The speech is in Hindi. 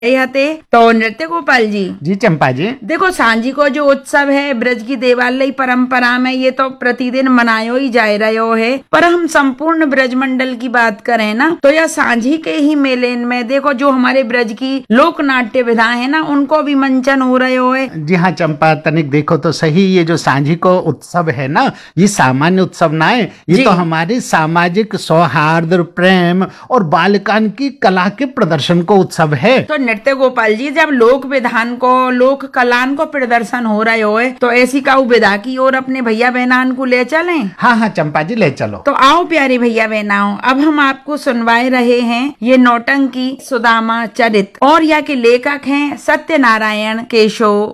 हते तो नृत्य गोपाल जी। जी चंपा जी। देखो सांझी को जो उत्सव है ब्रज की देवालय परंपरा में ये तो प्रतिदिन मनायो ही जा रहो है, पर हम संपूर्ण ब्रज मंडल की बात करें ना तो यह सांझी के ही मेले में देखो जो हमारे ब्रज की लोक नाट्य विधा है ना उनको भी मंचन हो रहे है। जी हाँ चंपा, तनिक देखो तो सही, ये जो सांझी को उत्सव है ना ये सामान्य उत्सव ना है, ये तो हमारे सामाजिक सौहार्द, प्रेम और बालिकान की कला के प्रदर्शन को उत्सव है। तो नृत्य गोपाल जी जब लोक विधान को लोक कलान को प्रदर्शन हो रहे हो तो ऐसी काऊ विधा की और अपने भैया बहनान को ले चलें। हाँ हाँ चंपा जी ले चलो। तो आओ प्यारे भैया बहनाओं, अब हम आपको सुनवाए रहे हैं ये नौटंकी सुदामा चरित और या के लेखक हैं सत्यनारायण केशव